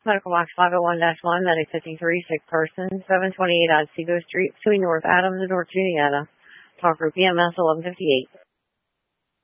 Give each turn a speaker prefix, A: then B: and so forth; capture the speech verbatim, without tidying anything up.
A: Medical Box five oh one dash one, Medic fifty-three, sick person, seven twenty-eight Otsego Street, between North Adams and North Juniata. Talk group E M S eleven fifty-eight.